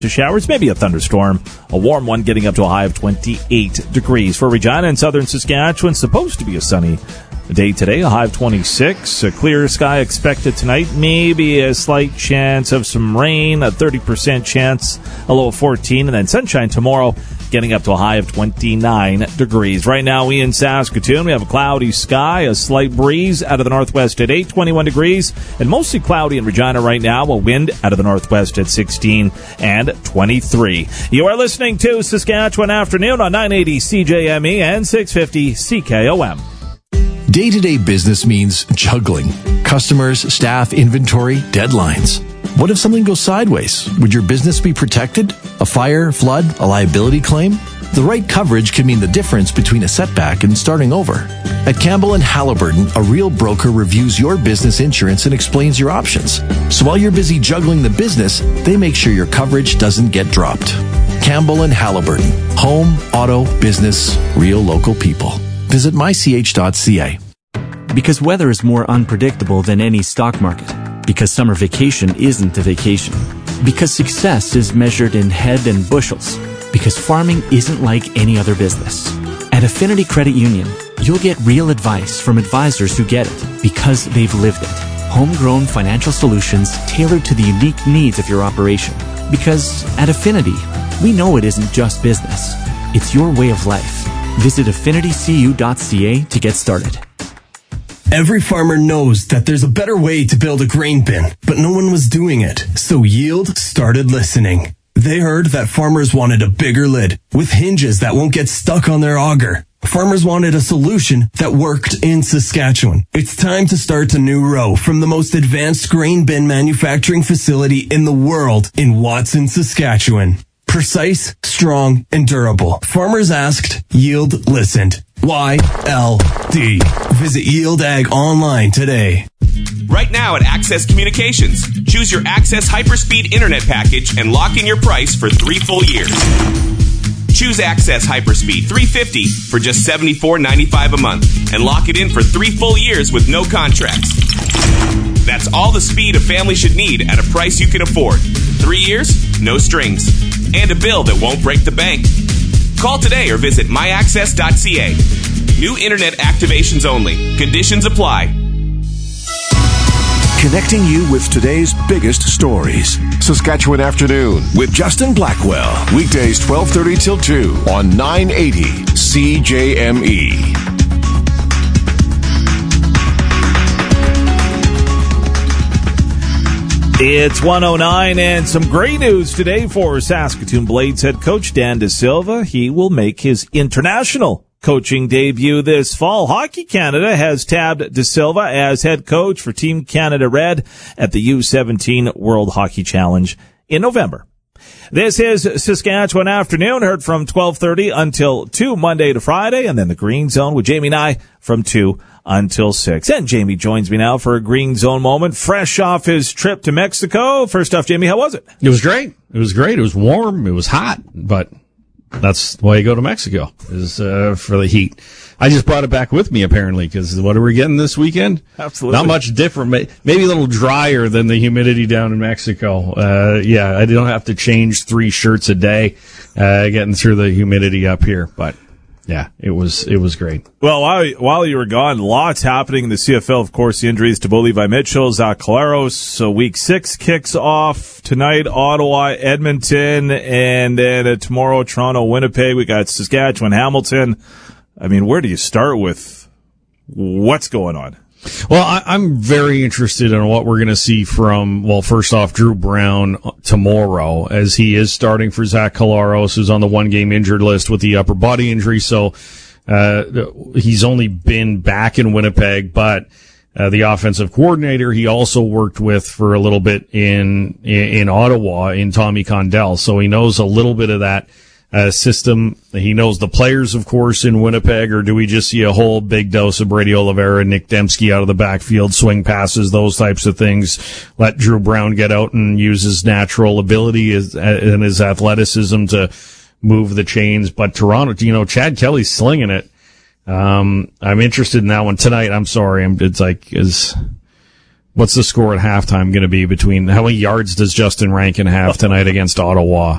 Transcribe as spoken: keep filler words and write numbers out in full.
showers, maybe a thunderstorm. A warm one getting up to a high of twenty-eight degrees. For Regina and southern Saskatchewan, supposed to be a sunny day today, a high of twenty-six. A clear sky expected tonight. Maybe a slight chance of some rain, a thirty percent chance, a low of fourteen. And then sunshine tomorrow, getting up to a high of twenty-nine degrees. Right now, we in Saskatoon, we have a cloudy sky, a slight breeze out of the northwest at eight, twenty-one degrees, and mostly cloudy in Regina right now, a wind out of the northwest at sixteen and twenty-three. You are listening to Saskatchewan Afternoon on nine eighty C J M E and six fifty C K O M. Day-to-day business means juggling. Customers, staff, inventory, deadlines. What if something goes sideways? Would your business be protected? A fire, flood, a liability claim? The right coverage can mean the difference between a setback and starting over. At Campbell and Halliburton, a real broker reviews your business insurance and explains your options. So while you're busy juggling the business, they make sure your coverage doesn't get dropped. Campbell and Halliburton. Home, auto, business, real local people. Visit my c h dot c a. Because weather is more unpredictable than any stock market. Because summer vacation isn't a vacation. Because success is measured in head and bushels. Because farming isn't like any other business. At Affinity Credit Union, you'll get real advice from advisors who get it because they've lived it. Homegrown financial solutions tailored to the unique needs of your operation. Because at Affinity, we know it isn't just business. It's your way of life. Visit affinity c u dot c a to get started. Every farmer knows that there's a better way to build a grain bin, but no one was doing it. So Yield started listening. They heard that farmers wanted a bigger lid with hinges that won't get stuck on their auger. Farmers wanted a solution that worked in Saskatchewan. It's time to start a new row from the most advanced grain bin manufacturing facility in the world in Watson, Saskatchewan. Precise, strong, and durable. Farmers asked, Yield listened. Y L D. Visit Yield Ag online today. Right now at Access Communications, choose your Access Hyperspeed Internet package and lock in your price for three full years. Choose Access Hyperspeed three fifty for just seventy-four ninety-five a month and lock it in for three full years with no contracts. That's all the speed a family should need at a price you can afford. Three years, no strings, and a bill that won't break the bank. Call today or visit my access dot c a. New internet activations only. Conditions apply. Connecting you with today's biggest stories. Saskatchewan Afternoon with Justin Blackwell. Weekdays twelve thirty till two on nine eighty C J M E. It's one oh nine and some great news today for Saskatoon Blades head coach Dan De Silva. He will make his international coaching debut this fall. Hockey Canada has tabbed De Silva as head coach for Team Canada Red at the U seventeen World Hockey Challenge in November. This is Saskatchewan Afternoon, heard from twelve thirty until two, Monday to Friday, and then the Green Zone with Jamie Nye from two until six. And Jamie joins me now for a Green Zone moment, fresh off his trip to Mexico. First off, Jamie, how was it? It was great. It was great. It was warm. It was hot, but that's why you go to Mexico, is uh, for the heat. I just brought it back with me, apparently, because what are we getting this weekend? Absolutely. Not much different. Maybe a little drier than the humidity down in Mexico. Uh, yeah, I don't have to change three shirts a day, uh, getting through the humidity up here, but yeah, it was, it was great. Well, while, while you were gone, lots happening in the C F L. Of course, the injuries to Bo Levi Mitchell, Zach Collaros. So week six kicks off tonight, Ottawa, Edmonton, and then uh, tomorrow, Toronto, Winnipeg. We got Saskatchewan, Hamilton. I mean, where do you start with what's going on? Well, I, I'm very interested in what we're going to see from, well, first off, Drew Brown tomorrow, as he is starting for Zach Collaros, who's on the one-game injured list with the upper body injury. So uh he's only been back in Winnipeg, but uh, the offensive coordinator he also worked with for a little bit in in, in Ottawa, in Tommy Condell. So he knows a little bit of that Uh, system. He knows the players, of course, in Winnipeg, or do we just see a whole big dose of Brady Oliveira, Nick Dembski out of the backfield, swing passes, those types of things? Let Drew Brown get out and use his natural ability and his athleticism to move the chains. But Toronto, you know, Chad Kelly's slinging it. Um, I'm interested in that one tonight. I'm sorry. I'm, it's like, is, what's the score at halftime going to be between, how many yards does Justin Rankin have tonight against Ottawa?